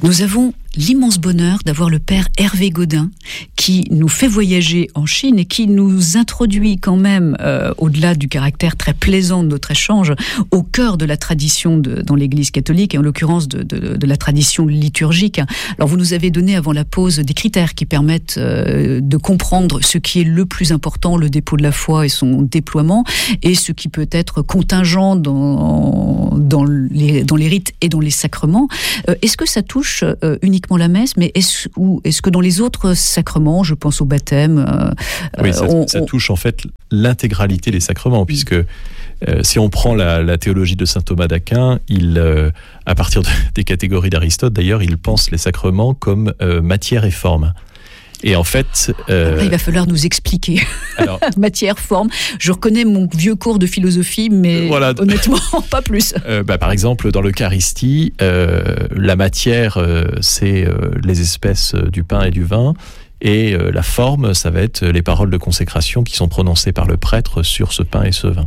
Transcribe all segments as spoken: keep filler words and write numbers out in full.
Nous avons l'immense bonheur d'avoir le père Hervé Gaudin qui nous fait voyager en Chine et qui nous introduit quand même, euh, au-delà du caractère très plaisant de notre échange, au cœur de la tradition de, dans l'Église catholique et en l'occurrence de, de, de la tradition liturgique. Alors vous nous avez donné avant la pause des critères qui permettent euh, de comprendre ce qui est le plus important, le dépôt de la foi et son déploiement, et ce qui peut être contingent dans, dans, les, dans les rites et dans les sacrements. Euh, est-ce que ça touche euh, uniquement la messe, mais est-ce, ou est-ce que dans les autres sacrements, je pense au baptême, euh, oui, ça, on, ça on... touche en fait l'intégralité des sacrements, puisque euh, si on prend la, la théologie de saint Thomas d'Aquin, il, euh, à partir de, des catégories d'Aristote, d'ailleurs, il pense les sacrements comme euh, matière et forme. Et en fait... Euh... Là, il va falloir nous expliquer. Alors, matière, forme. Je reconnais mon vieux cours de philosophie, mais voilà. Honnêtement, pas plus. Euh, bah, par exemple, dans l'Eucharistie, euh, la matière, euh, c'est euh, les espèces du pain et du vin. Et euh, la forme, ça va être les paroles de consécration qui sont prononcées par le prêtre sur ce pain et ce vin.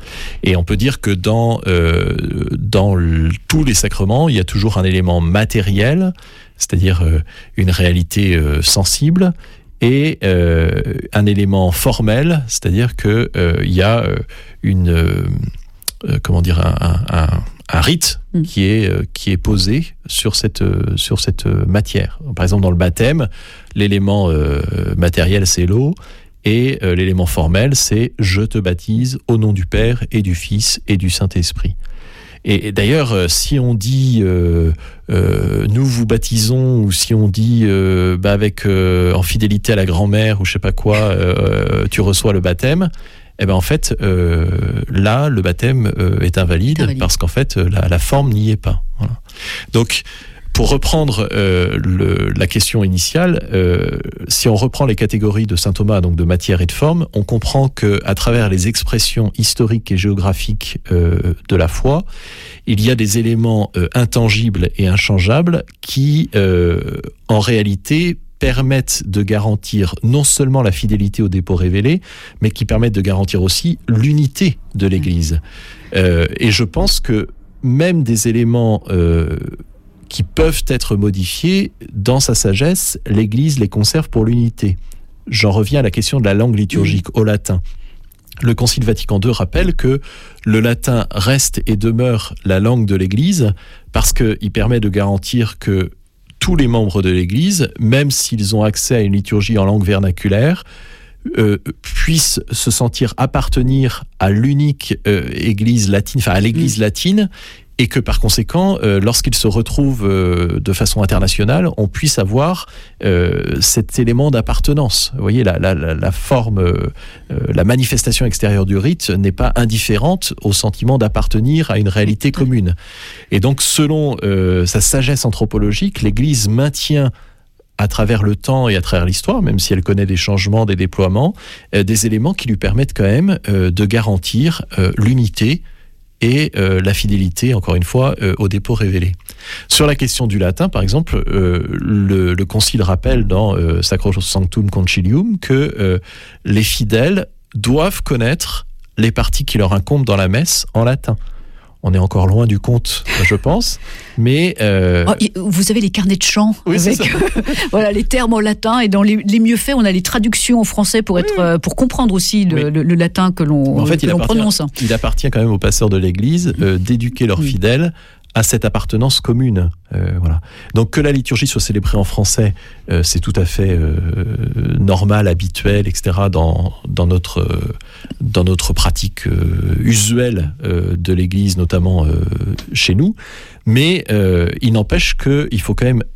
Et on peut dire que dans, euh, dans le, tous les sacrements, il y a toujours un élément matériel, c'est-à-dire euh, une réalité euh, sensible, et euh, un élément formel, c'est-à-dire qu'il euh, y a euh, une, euh, comment dire, un, un, un rite mmh. qui est, euh, qui est posé sur cette, euh, sur cette matière. Par exemple, dans le baptême, l'élément euh, matériel, c'est l'eau, et euh, l'élément formel, c'est « je te baptise au nom du Père et du Fils et du Saint-Esprit ». Et d'ailleurs, si on dit euh, euh, nous vous baptisons, ou si on dit euh, bah avec euh, en fidélité à la grand-mère ou je sais pas quoi, euh, tu reçois le baptême, eh ben en fait euh, là le baptême euh, est invalide, invalide parce qu'en fait la, la forme n'y est pas. Voilà. Donc pour reprendre euh, le, la question initiale, euh, si on reprend les catégories de saint Thomas, donc de matière et de forme, on comprend que à travers les expressions historiques et géographiques euh, de la foi, il y a des éléments euh, intangibles et inchangeables qui, euh, en réalité, permettent de garantir non seulement la fidélité au dépôt révélé, mais qui permettent de garantir aussi l'unité de l'Église. Euh, et je pense que même des éléments euh, qui peuvent être modifiés, dans sa sagesse, l'Église les conserve pour l'unité. J'en reviens à la question de la langue liturgique, mmh. au latin. Le Concile Vatican deux rappelle que le latin reste et demeure la langue de l'Église parce qu'il permet de garantir que tous les membres de l'Église, même s'ils ont accès à une liturgie en langue vernaculaire, euh, puissent se sentir appartenir à l'unique euh, Église latine, enfin à l'Église mmh. latine, et que par conséquent, euh, lorsqu'ils se retrouvent euh, de façon internationale, on puisse avoir euh, cet élément d'appartenance. Vous voyez, la, la, la forme, euh, la manifestation extérieure du rite n'est pas indifférente au sentiment d'appartenir à une réalité commune. Et donc, selon euh, sa sagesse anthropologique, l'Église maintient à travers le temps et à travers l'histoire, même si elle connaît des changements, des déploiements, euh, des éléments qui lui permettent quand même euh, de garantir euh, l'unité et euh, la fidélité, encore une fois, euh, au dépôt révélé. Sur la question du latin, par exemple, euh, le, le Concile rappelle dans euh, Sacrosanctum Concilium que euh, les fidèles doivent connaître les parties qui leur incombent dans la messe en latin. On est encore loin du compte, je pense, mais... Euh... Oh, vous avez les carnets de chants, oui, avec voilà, les termes en latin, et dans les, les mieux faits, on a les traductions en français pour, être, oui. pour comprendre aussi le, oui. le, le latin que l'on, en fait, que il l'on prononce. Il appartient quand même aux pasteurs de l'Église euh, d'éduquer leurs oui. fidèles à cette appartenance commune. Euh, voilà. Donc que la liturgie soit célébrée en français, euh, c'est tout à fait euh, normal, habituel, et cetera dans, dans, notre, euh, dans notre pratique euh, usuelle euh, de l'Église, notamment euh, chez nous. Mais euh, il n'empêche qu'il faut quand même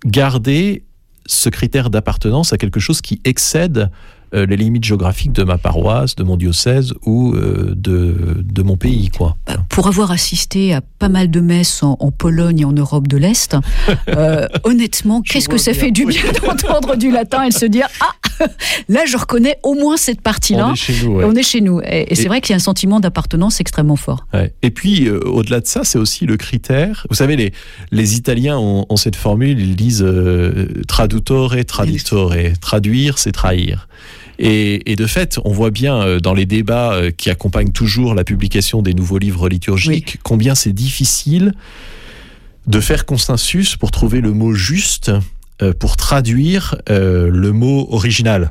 garder ce critère d'appartenance à quelque chose qui excède euh, les limites géographiques de ma paroisse, de mon diocèse ou euh, de, de mon pays, quoi. Pour avoir assisté à pas mal de messes en, en Pologne et en Europe de l'Est, euh, honnêtement, qu'est-ce que ça bien. fait du bien oui. d'entendre du latin et de se dire « Ah, là, je reconnais au moins cette partie-là. » On est chez nous. Ouais. On est chez nous. Et, et c'est et, vrai qu'il y a un sentiment d'appartenance extrêmement fort. Ouais. Et puis, euh, au-delà de ça, c'est aussi le critère... Vous savez, les, les Italiens ont, ont cette formule, ils disent euh, « tradutore, traditore ». Traduire, c'est trahir. Et, et de fait, on voit bien dans les débats qui accompagnent toujours la publication des nouveaux livres liturgiques oui. combien c'est difficile de faire consensus pour trouver le mot juste euh, pour traduire euh, le mot original,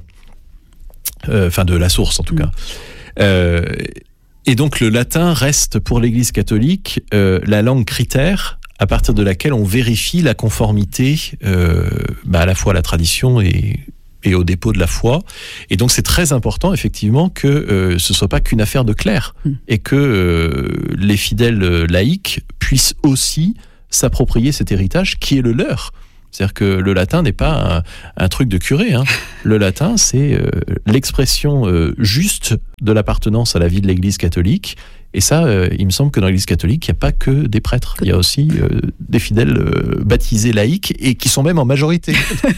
euh, enfin de la source en tout mmh. cas. Euh, et donc le latin reste pour l'Église catholique euh, la langue critère à partir de laquelle on vérifie la conformité euh, bah, à la fois à la tradition et, et au dépôt de la foi. Et donc c'est très important effectivement que euh, ce ne soit pas qu'une affaire de clercs mmh. et que euh, les fidèles laïcs puissent aussi s'approprier cet héritage qui est le leur. C'est-à-dire que le latin n'est pas un, un truc de curé. Hein. Le latin, c'est euh, l'expression euh, juste de l'appartenance à la vie de l'Église catholique. Et ça, euh, il me semble que dans l'Église catholique, il n'y a pas que des prêtres. Il y a aussi euh, des fidèles euh, baptisés laïcs et qui sont même en majorité.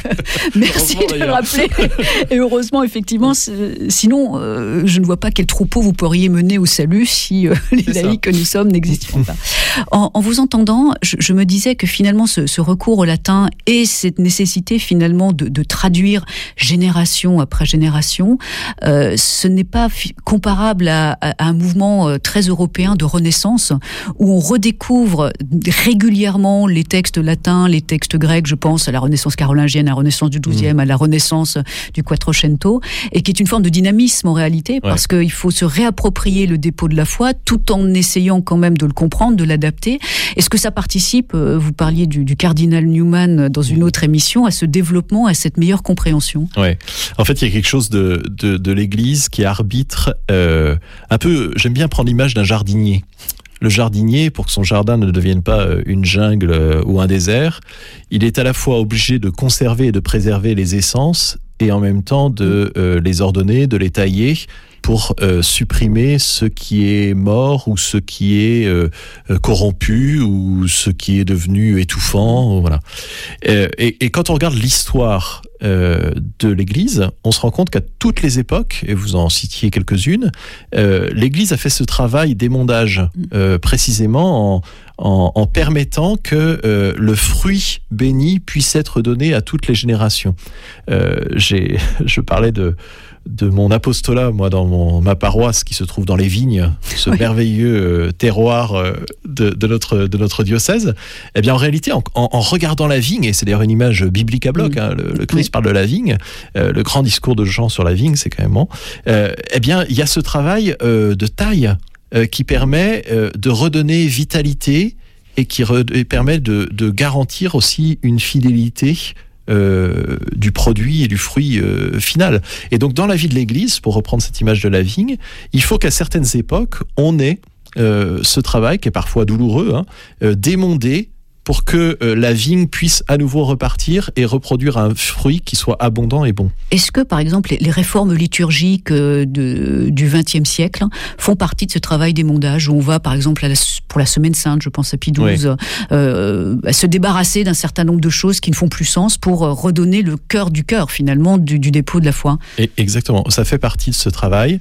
Merci de le rappeler. Et heureusement, effectivement, sinon, euh, je ne vois pas quel troupeau vous pourriez mener au salut si euh, les c'est laïcs ça. Que nous sommes n'existeraient pas. En, en vous entendant, je, je me disais que finalement, ce, ce recours au latin et cette nécessité finalement de, de traduire génération après génération, euh, ce n'est pas fi- comparable à, à, à un mouvement euh, très européen de renaissance, où on redécouvre régulièrement les textes latins, les textes grecs, je pense à la Renaissance carolingienne, à la Renaissance du douzième, mmh. à la Renaissance du Quattrocento, et qui est une forme de dynamisme en réalité, parce ouais. qu'il faut se réapproprier le dépôt de la foi, tout en essayant quand même de le comprendre, de l'adapter. Est-ce que ça participe, vous parliez du, du cardinal Newman dans une autre émission, à ce développement, à cette meilleure compréhension? Ouais. En fait, il y a quelque chose de, de, de l'Église qui arbitre euh, un peu, j'aime bien prendre l'image d'un jardinier. Le jardinier, pour que son jardin ne devienne pas une jungle ou un désert, il est à la fois obligé de conserver et de préserver les essences et en même temps de euh, les ordonner, de les tailler pour euh, supprimer ce qui est mort ou ce qui est euh, corrompu ou ce qui est devenu étouffant. Voilà. Et, et, et quand on regarde l'histoire euh, de l'Église, on se rend compte qu'à toutes les époques, et vous en citiez quelques-unes, euh, l'Église a fait ce travail d'émondage euh, précisément en, en, en permettant que euh, le fruit béni puisse être donné à toutes les générations. Euh, j'ai, je parlais de de mon apostolat, moi, dans mon, ma paroisse qui se trouve dans les vignes, ce oui. merveilleux euh, terroir euh, de, de, notre, de notre diocèse, eh bien, en réalité, en, en, en regardant la vigne, et c'est d'ailleurs une image biblique à bloc, mmh. hein, le, le Christ oui. parle de la vigne, euh, le grand discours de Jean sur la vigne, c'est quand même bon, euh, eh bien, il y a ce travail euh, de taille euh, qui permet euh, de redonner vitalité et qui re- et permet de, de garantir aussi une fidélité Euh, du produit et du fruit euh, final. Et donc dans la vie de l'Église, pour reprendre cette image de la vigne, il faut qu'à certaines époques, on ait euh, ce travail qui est parfois douloureux, hein, euh, d'émonder pour que euh, la vigne puisse à nouveau repartir et reproduire un fruit qui soit abondant et bon. Est-ce que, par exemple, les, les réformes liturgiques euh, de, du vingtième siècle font partie de ce travail d'émondage, où on va, par exemple, à la, pour la Semaine Sainte, je pense à Pie douze, oui. euh, à se débarrasser d'un certain nombre de choses qui ne font plus sens pour redonner le cœur du cœur, finalement, du, du dépôt de la foi? Et exactement, ça fait partie de ce travail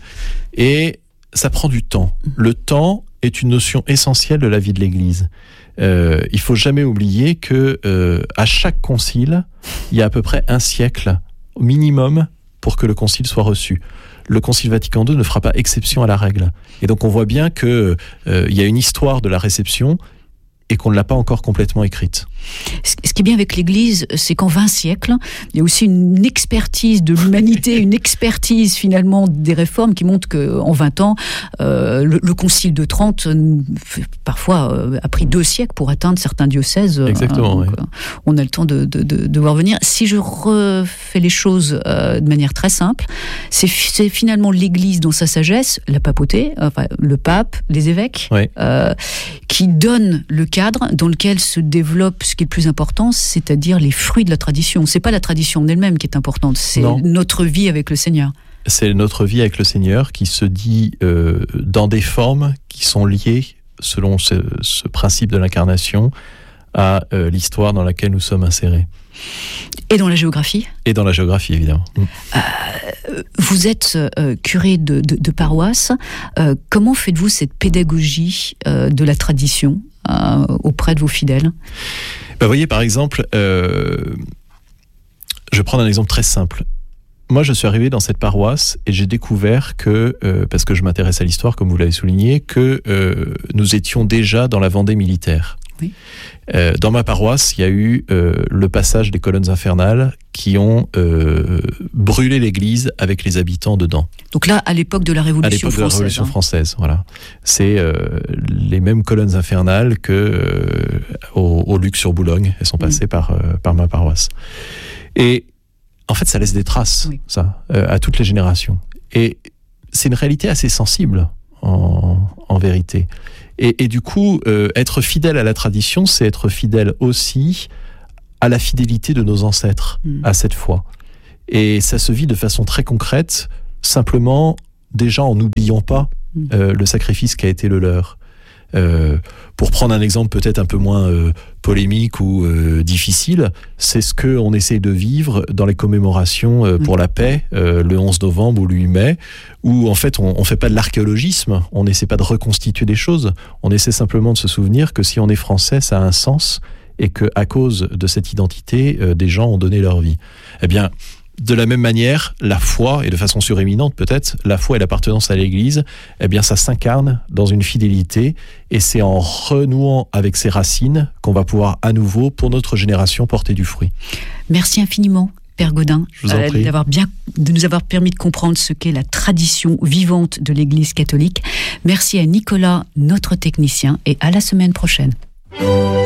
et ça prend du temps. Le temps est une notion essentielle de la vie de l'Église. Euh, il faut jamais oublier que euh, à chaque concile, il y a à peu près un siècle au minimum pour que le concile soit reçu. Le Concile Vatican deux ne fera pas exception à la règle. Et donc on voit bien que euh, il y a une histoire de la réception et qu'on ne l'a pas encore complètement écrite. Ce qui est bien avec l'Église, c'est qu'en vingt siècles, il y a aussi une expertise de l'humanité, une expertise finalement des réformes qui montre qu'en vingt ans, euh, le, le Concile de Trente, parfois, euh, a pris deux siècles pour atteindre certains diocèses. Exactement, euh, donc, oui. On a le temps de, de, de, de voir venir. Si je refais les choses euh, de manière très simple, c'est, c'est finalement l'Église dans sa sagesse, la papauté, enfin, le pape, les évêques, oui. euh, qui donnent le cadre dans lequel se développe ce qui est le plus important, c'est-à-dire les fruits de la tradition. C'est pas la tradition en elle-même qui est importante, c'est non. notre vie avec le Seigneur. C'est notre vie avec le Seigneur qui se dit euh, dans des formes qui sont liées, selon ce, ce principe de l'incarnation, à euh, l'histoire dans laquelle nous sommes insérés. Et dans la géographie ? Et dans la géographie, évidemment. Euh, vous êtes euh, curé de, de, de paroisse. Euh, comment faites-vous cette pédagogie euh, de la tradition euh, auprès de vos fidèles ? Ben, vous voyez, par exemple, euh, je vais prendre un exemple très simple. Moi, je suis arrivé dans cette paroisse et j'ai découvert que, euh, parce que je m'intéresse à l'histoire, comme vous l'avez souligné, que euh, nous étions déjà dans la Vendée militaire. Oui. Euh, dans ma paroisse, il y a eu euh, le passage des colonnes infernales qui ont euh, brûlé l'église avec les habitants dedans. Donc là, à l'époque de la Révolution française. À l'époque française, de la Révolution hein. française, voilà. C'est euh, les mêmes colonnes infernales que euh, au, au Luc sur Boulogne. Elles sont passées mmh. par, euh, par ma paroisse. Et en fait, ça laisse des traces, oui. ça, euh, à toutes les générations. Et c'est une réalité assez sensible, en, en vérité. Et, et du coup, euh, être fidèle à la tradition, c'est être fidèle aussi à la fidélité de nos ancêtres, mmh. à cette foi. Et ça se vit de façon très concrète, simplement, déjà en n'oubliant pas mmh. euh, le sacrifice qui a été le leur. Euh, pour prendre un exemple peut-être un peu moins euh, polémique ou euh, difficile, c'est ce qu'on essaye de vivre dans les commémorations euh, pour mmh. la paix, euh, le onze novembre ou le huit mai, où en fait on ne fait pas de l'archéologisme, on n'essaie pas de reconstituer des choses, on essaie simplement de se souvenir que si on est français, ça a un sens, et qu'à cause de cette identité, euh, des gens ont donné leur vie. Eh bien, de la même manière, la foi, et de façon suréminente peut-être, la foi et l'appartenance à l'Église, eh bien ça s'incarne dans une fidélité, et c'est en renouant avec ses racines qu'on va pouvoir à nouveau, pour notre génération, porter du fruit. Merci infiniment, Père Gaudin, euh, d'avoir bien, de nous avoir permis de comprendre ce qu'est la tradition vivante de l'Église catholique. Merci à Nicolas, notre technicien, et à la semaine prochaine.